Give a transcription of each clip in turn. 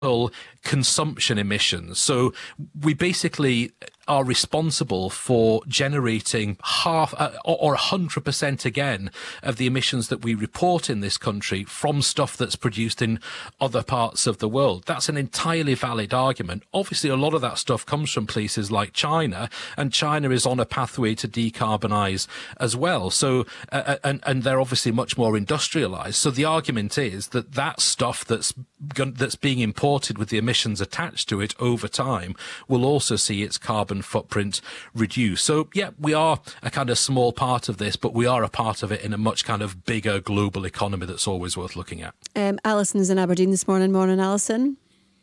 consumption emissions. So we basically are responsible for generating half or 100% again of the emissions that we report in this country from stuff that's produced in other parts of the world. That's an entirely valid argument. Obviously, a lot of that stuff comes from places like China, and China is on a pathway to decarbonize as well. So, and they're obviously much more industrialized. So the argument is that that stuff that's being imported with the emissions attached to it over time will also see its carbon footprint reduce. So yeah, we are a kind of small part of this, but we are a part of it in a much kind of bigger global economy that's always worth looking at. Alison is in Aberdeen this morning. Morning, Alison.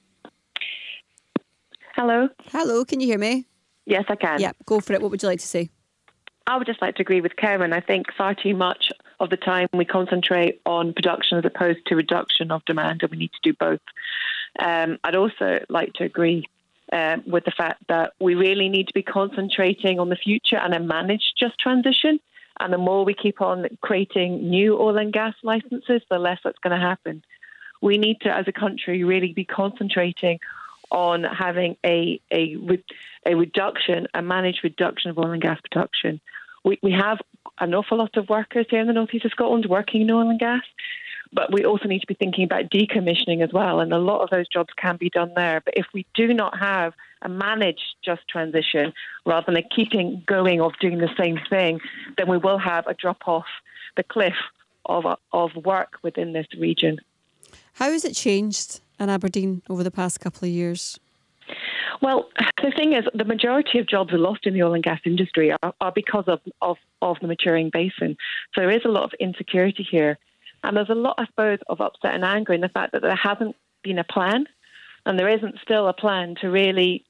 Hello. Hello, can you hear me? Yes, I can. Yeah, go for it. What would you like to say? I would just like to agree with Karen. I think far too much of the time we concentrate on production as opposed to reduction of demand, and we need to do both. I'd also like to agree with the fact that we really need to be concentrating on the future and a managed just transition. And the more we keep on creating new oil and gas licenses, the less that's going to happen. We need to, as a country, really be concentrating on having a reduction, a managed reduction of oil and gas production. We have an awful lot of workers here in the northeast of Scotland working in oil and gas, but we also need to be thinking about decommissioning as well, and a lot of those jobs can be done there. But if we do not have a managed just transition, rather than a keeping going of doing the same thing, then we will have a drop off the cliff of work within this region. How has it changed in Aberdeen over the past couple of years? Well, the thing is, the majority of jobs are lost in the oil and gas industry are because of the maturing basin. So there is a lot of insecurity here. And there's a lot, I suppose, of upset and anger in the fact that there hasn't been a plan, and there isn't still a plan to really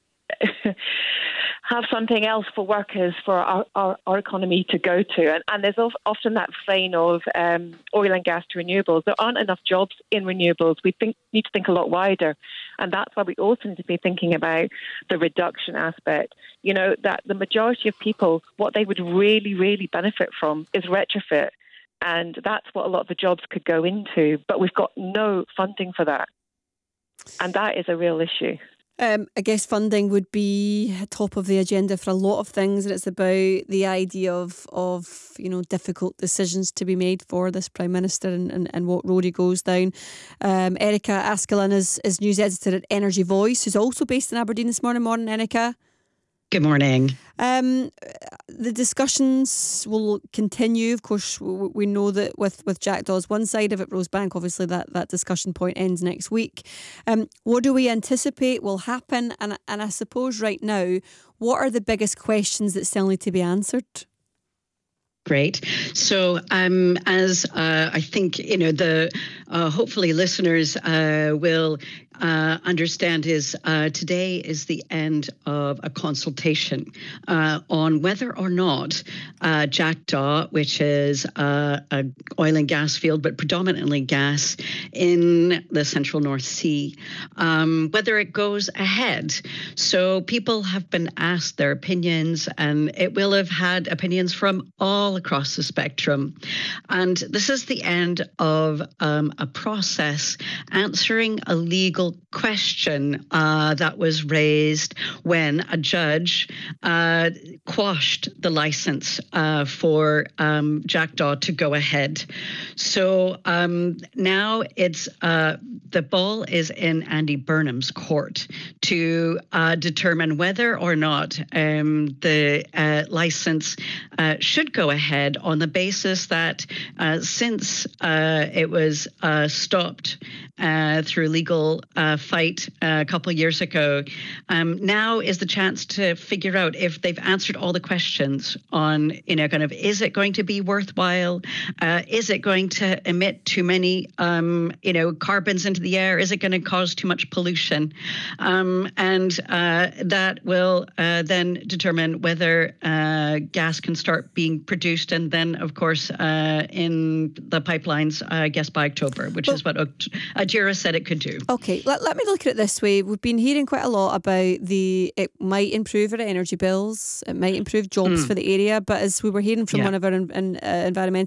have something else for workers, for our economy to go to. And there's often that vein of oil and gas to renewables. There aren't enough jobs in renewables. We need to think a lot wider. And that's why we also need to be thinking about the reduction aspect. You know, that the majority of people, what they would really, really benefit from is retrofit. And that's what a lot of the jobs could go into. But we've got no funding for that. And that is a real issue. I guess funding would be top of the agenda for a lot of things, and it's about the idea of difficult decisions to be made for this Prime Minister and what road he goes down. Erica Askelin is news editor at Energy Voice, who's also based in Aberdeen this morning. Morning, Erica. Good morning. The discussions will continue. Of course, we know that with Jackdaw's one side of it, Rosebank, obviously that discussion point ends next week. What do we anticipate will happen? And I suppose right now, what are the biggest questions that still need to be answered? Great. So, as I think the hopefully listeners will understand, is today is the end of a consultation on whether or not Jackdaw, which is an oil and gas field, but predominantly gas in the central North Sea, whether it goes ahead. So people have been asked their opinions, and it will have had opinions from all across the spectrum. And this is the end of a process answering a legal question that was raised when a judge quashed the license for Jackdaw to go ahead. So now it's the ball is in Andy Burnham's court to determine whether or not the license should go ahead, on the basis that since it was stopped through legal fight a couple of years ago, now is the chance to figure out if they've answered all the questions on, is it going to be worthwhile? Is it going to emit too many, carbons into the air? Is it going to cause too much pollution? And that will then determine whether gas can start being produced, and then, of course, in the pipelines, I guess by October, which is what Ajira said it could do. Okay, let me look at it this way. We've been hearing quite a lot about it might improve our energy bills, it might improve jobs for the area, but as we were hearing from one of our environmental